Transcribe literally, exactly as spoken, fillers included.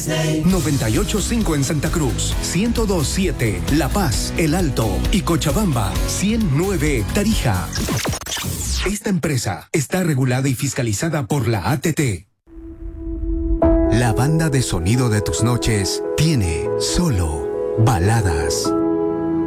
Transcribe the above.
noventa y ocho punto cinco en Santa Cruz, ciento dos punto siete La Paz, El Alto y Cochabamba, ciento nueve Tarija. Esta empresa está regulada y fiscalizada por la A T T. La banda de sonido de tus noches tiene solo baladas.